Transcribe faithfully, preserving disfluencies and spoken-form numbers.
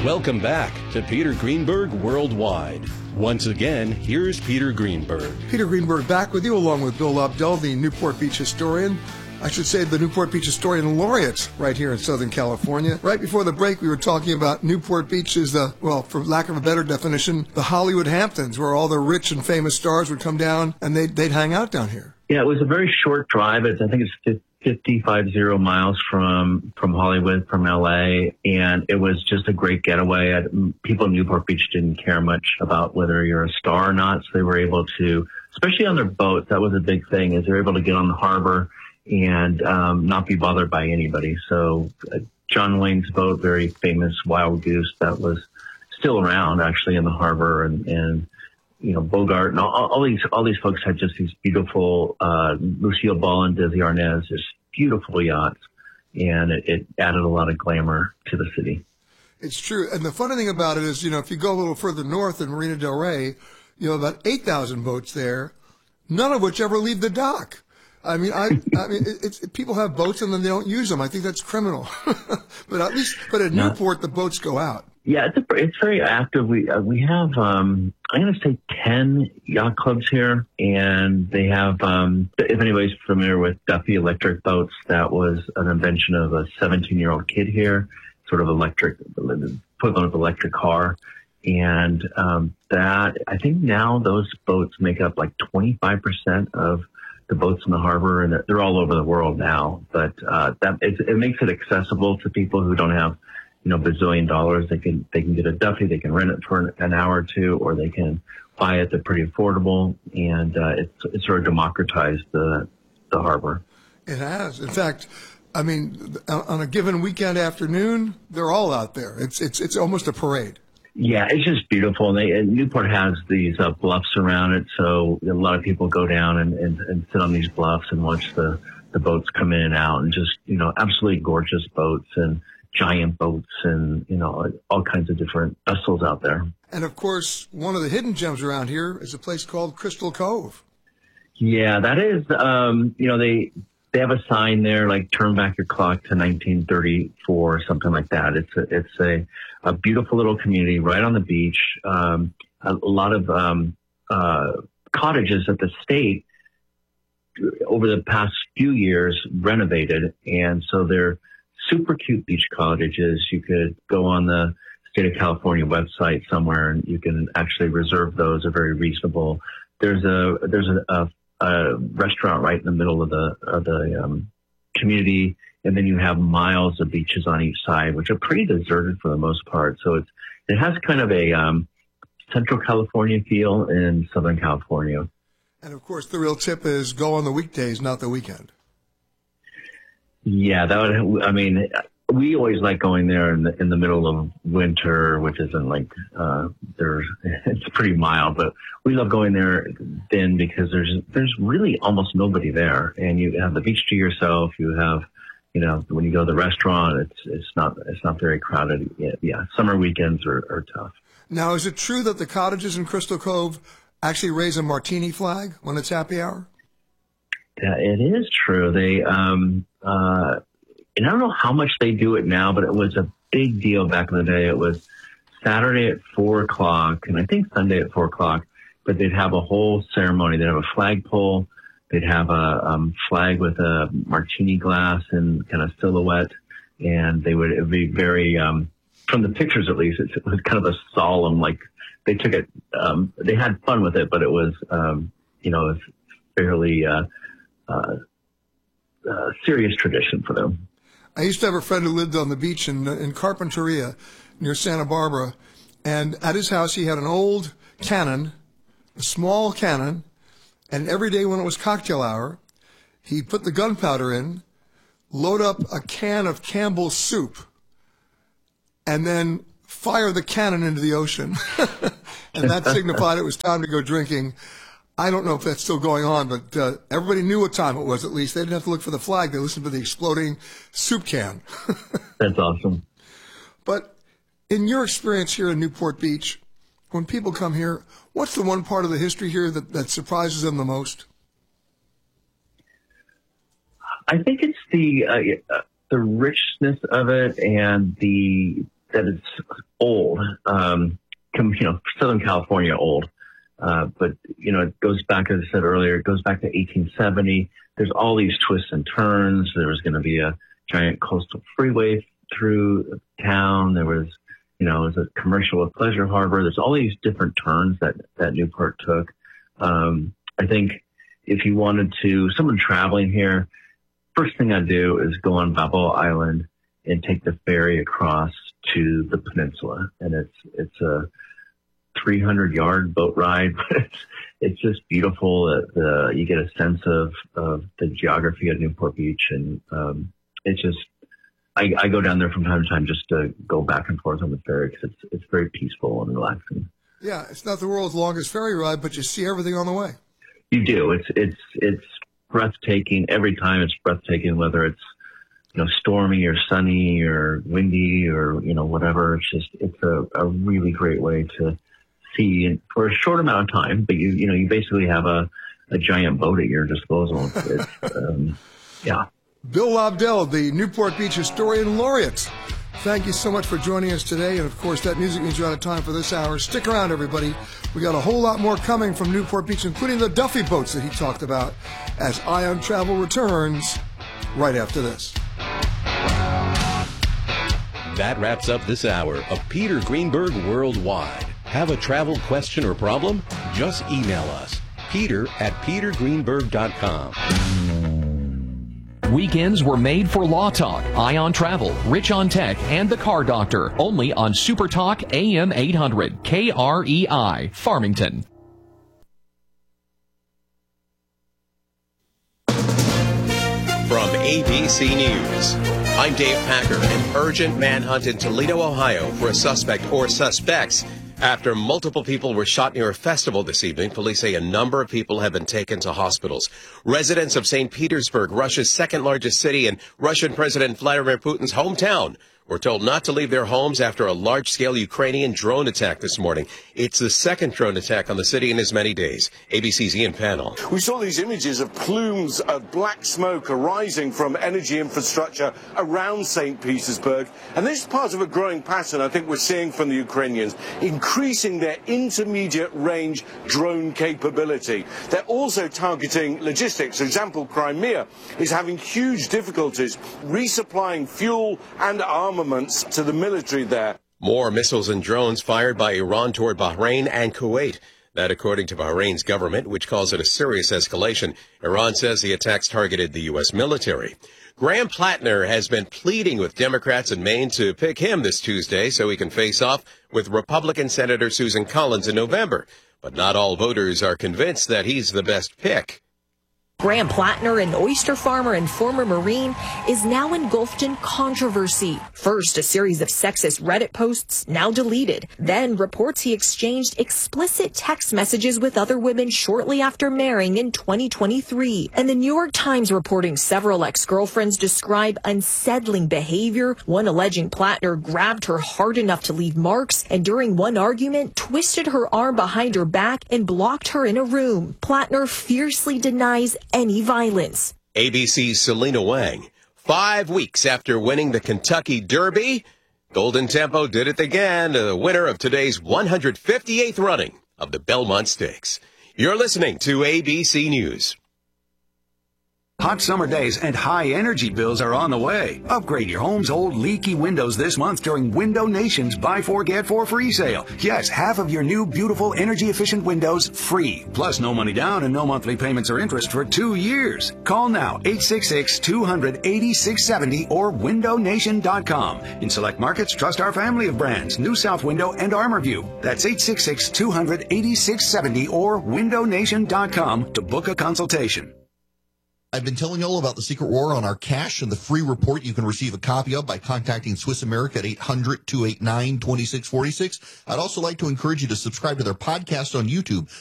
Welcome back to Peter Greenberg Worldwide. Once again, here's Peter Greenberg. Peter Greenberg back with you along with Bill Lobdell, the Newport Beach historian. I should say the Newport Beach Historian Laureate right here in Southern California. Right before the break, we were talking about Newport Beach as the, well, for lack of a better definition, the Hollywood Hamptons, where all the rich and famous stars would come down and they'd, they'd hang out down here. Yeah, it was a very short drive. It's, I think it's fifty-five miles from from Hollywood, from L A, and it was just a great getaway. I, people in Newport Beach didn't care much about whether you're a star or not, so they were able to, especially on their boats, that was a big thing, is they were able to get on the harbor and um, not be bothered by anybody. So uh, John Wayne's boat, very famous Wild Goose, that was still around actually in the harbor, and, and you know, Bogart and all, all these all these folks had just these beautiful, uh, Lucille Ball and Desi Arnaz, just beautiful yachts, and it, it added a lot of glamour to the city. It's true. And the funny thing about it is, you know, if you go a little further north in Marina del Rey, you know, about eight thousand boats there, none of which ever leave the dock. I mean, I, I mean, it's, it, people have boats and then they don't use them. I think that's criminal. But at least, but at no. Newport, the boats go out. Yeah, it's a, it's very active. We uh, we have um, I'm going to say ten yacht clubs here, and they have. Um, if anybody's familiar with Duffy electric boats, that was an invention of a seventeen year old kid here, sort of electric, equivalent of electric car, and um, that I think now those boats make up like twenty-five percent of the boats in the harbor, and they're all over the world now. But uh, that it, it makes it accessible to people who don't have, you know, bazillion dollars. They can they can get a Duffy, they can rent it for an, an hour or two, or they can buy it. They're pretty affordable, and uh, it's it's sort of democratized the the harbor. It has. In fact, I mean, on a given weekend afternoon, they're all out there. It's it's it's almost a parade. Yeah, it's just beautiful. And, they, and Newport has these uh, bluffs around it, so a lot of people go down and, and, and sit on these bluffs and watch the, the boats come in and out, and just, you know, absolutely gorgeous boats and giant boats and, you know, all kinds of different vessels out there. And, of course, one of the hidden gems around here is a place called Crystal Cove. Yeah, that is, um, you know, they they have a sign there, like, turn back your clock to nineteen thirty-four or something like that. It's a, it's a, a beautiful little community right on the beach. Um, a, a lot of um, uh, cottages that the state, over the past few years, renovated. And so they're super cute beach cottages. You could go on the State of California website somewhere, and you can actually reserve those. They're very reasonable. There's a there's a, a, a restaurant right in the middle of the of the um, community, and then you have miles of beaches on each side, which are pretty deserted for the most part. So it's it has kind of a um, Central California feel in Southern California. And of course, the real tip is go on the weekdays, not the weekend. Yeah, that would. I mean, we always like going there in the in the middle of winter, which isn't like uh, there's it's pretty mild, but we love going there then because there's there's really almost nobody there, and you have the beach to yourself. You have, you know, when you go to the restaurant, it's it's not it's not very crowded. Yeah, yeah. Summer weekends are, are tough. Now, is it true that the cottages in Crystal Cove actually raise a martini flag when it's happy hour? Yeah, it is true. They um uh. And I don't know how much they do it now, but it was a big deal back in the day. It was Saturday at four o'clock, and I think Sunday at four o'clock. But they'd have a whole ceremony. They'd have a flagpole. They'd have a um, flag with a martini glass and kind of silhouette, and they would, it would be very, um, from the pictures at least, it was kind of a solemn, like they took it. Um, they had fun with it, but it was, um, you know, it was fairly uh, uh, uh, serious tradition for them. I used to have a friend who lived on the beach in in Carpinteria near Santa Barbara, and at his house he had an old cannon, a small cannon, and every day when it was cocktail hour, he'd put the gunpowder in, load up a can of Campbell's soup, and then fire the cannon into the ocean. And that signified it was time to go drinking. I don't know if that's still going on, but uh, everybody knew what time it was, at least. They didn't have to look for the flag. They listened for the exploding soup can. That's awesome. But in your experience here in Newport Beach, when people come here, what's the one part of the history here that, that surprises them the most? I think it's the uh, the richness of it and the that it's old. Um, you know, Southern California old. Uh, but, you know, it goes back, as I said earlier, it goes back to eighteen seventy. There's all these twists and turns. There was going to be a giant coastal freeway through town. There was, you know, it was a commercial with Pleasure Harbor. There's all these different turns that, that Newport took. Um, I think if you wanted to, someone traveling here, first thing I'd do is go on Balboa Island and take the ferry across to the peninsula. And it's, it's a three hundred yard boat ride, but it's, it's just beautiful. That the, you get a sense of, of the geography of Newport Beach. And, um, it's just, I, I go down there from time to time just to go back and forth on the ferry because it's, it's very peaceful and relaxing. Yeah. It's not the world's longest ferry ride, but you see everything on the way. You do. It's, it's, it's breathtaking. Every time it's breathtaking, whether it's, you know, stormy or sunny or windy or, you know, whatever. It's just, it's a, a really great way to see for a short amount of time, but you, you know, you basically have a, a giant boat at your disposal. It's, um, yeah. Bill Lobdell, the Newport Beach Historian Laureate. Thank you so much for joining us today. And of course, that music means you're out of time for this hour. Stick around, everybody. We got a whole lot more coming from Newport Beach, including the Duffy boats that he talked about, as Ion Travel returns right after this. That wraps up this hour of Peter Greenberg Worldwide. Have a travel question or problem? Just email us, peter at peter greenberg dot com. Weekends were made for Law Talk, Ion Travel, Rich on Tech, and The Car Doctor, only on Super Talk A M eight hundred, K R E I, Farmington. From A B C News, I'm Dave Packer. An urgent manhunt in Toledo, Ohio for a suspect or suspects after multiple people were shot near a festival this evening. Police say a number of people have been taken to hospitals. Residents of Saint Petersburg, Russia's second largest city and Russian President Vladimir Putin's hometown, were told not to leave their homes after a large-scale Ukrainian drone attack this morning. It's the second drone attack on the city in as many days. A B C's Ian Pannell. We saw these images of plumes of black smoke arising from energy infrastructure around Saint Petersburg. And this is part of a growing pattern I think we're seeing from the Ukrainians, increasing their intermediate range drone capability. They're also targeting logistics. For example, Crimea is having huge difficulties resupplying fuel and armaments to the military there. More missiles and drones fired by Iran toward Bahrain and Kuwait. That according to Bahrain's government, which calls it a serious escalation. Iran says the attacks targeted the U S military. Graham Plattner has been pleading with Democrats in Maine to pick him this Tuesday so he can face off with Republican Senator Susan Collins in November. But not all voters are convinced that he's the best pick. Graham Plattner, an oyster farmer and former Marine, is now engulfed in controversy. First, a series of sexist Reddit posts, now deleted. Then, reports he exchanged explicit text messages with other women shortly after marrying in twenty twenty-three. And the New York Times reporting several ex-girlfriends describe unsettling behavior, one alleging Plattner grabbed her hard enough to leave marks, and during one argument, twisted her arm behind her back and blocked her in a room. Plattner fiercely denies any violence. A B C's Selena Wang. Five weeks after winning the Kentucky Derby, Golden Tempo did it again, the winner of today's one hundred fifty-eighth running of the Belmont Stakes. You're listening to A B C News. Hot summer days and high energy bills are on the way. Upgrade your home's old leaky windows this month during Window Nation's Buy Four Get Four free sale. Yes, half of your new beautiful energy efficient windows free. Plus no money down and no monthly payments or interest for two years. Call now eight six six, two hundred, eighty-six seventy or window nation dot com. In select markets, trust our family of brands, New South Window and ArmorView. That's eight six six, two hundred, eighty-six seventy or window nation dot com to book a consultation. I've been telling you all about the Secret War on our cash and the free report you can receive a copy of by contacting Swiss America at eight hundred, two eight nine, two six four six. I'd also like to encourage you to subscribe to their podcast on YouTube.